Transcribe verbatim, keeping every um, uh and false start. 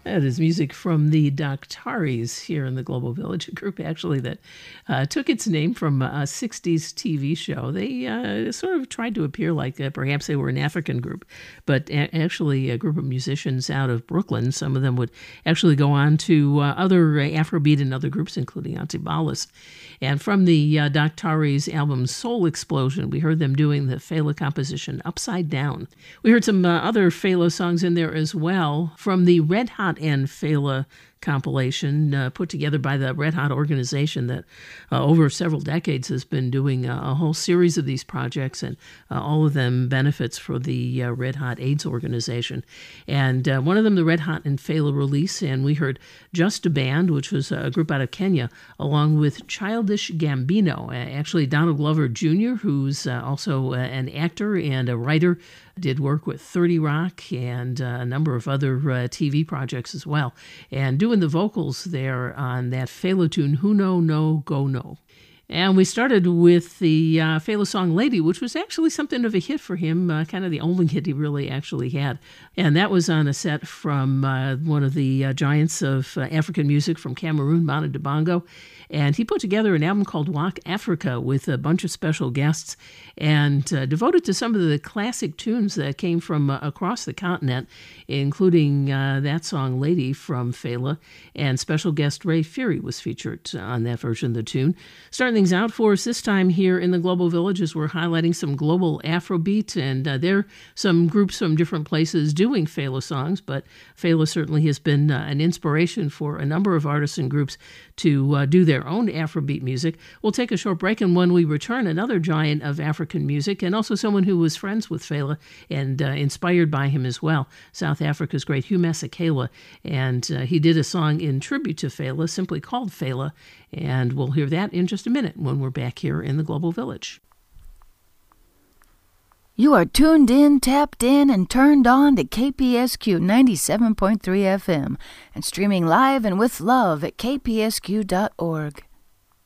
That is music from the Doctaris here in the Global Village, a group actually that uh, took its name from a sixties T V show. They uh, sort of tried to appear like uh, perhaps they were an African group, but a- actually a group of musicians out of Brooklyn. Some of them would actually go on to uh, other uh, Afrobeat and other groups, including Antibalas. And from the uh, Doctaris album Soul Explosion, we heard them doing the Fela composition Upside Down. We heard some uh, other Fela songs in there as well from the Red Hot and Fela compilation uh, put together by the Red Hot organization that uh, over several decades has been doing a, a whole series of these projects, and uh, all of them benefits for the uh, Red Hot AIDS organization. And uh, one of them, the Red Hot and Fela release, and we heard Just a Band, which was a group out of Kenya, along with Childish Gambino. Uh, actually, Donald Glover Junior, who's uh, also uh, an actor and a writer, did work with thirty Rock and uh, a number of other uh, T V projects as well. And doing the vocals there on that Fela tune, Huno No Go No. And we started with the uh, Fela song Lady, which was actually something of a hit for him, uh, kind of the only hit he really actually had. And that was on a set from uh, one of the uh, giants of uh, African music from Cameroon, Manu Dibango. And he put together an album called Walk Africa with a bunch of special guests and uh, devoted to some of the classic tunes that came from uh, across the continent, including uh, that song Lady from Fela. And special guest Ray Fury was featured on that version of the tune. Starting things out for us this time here in the Global Village as we're highlighting some global Afrobeat, and uh, there are some groups from different places doing Fela songs, but Fela certainly has been uh, an inspiration for a number of artists and groups to uh, do their own Afrobeat music. We'll take a short break, and when we return, another giant of African music, and also someone who was friends with Fela and uh, inspired by him as well, South Africa's great Hugh Masekela, and uh, he did a song in tribute to Fela, simply called Fela, and we'll hear that in just a minute when we're back here in the Global Village. You are tuned in, tapped in, and turned on to K P S Q ninety-seven point three F M and streaming live and with love at k p s q dot org.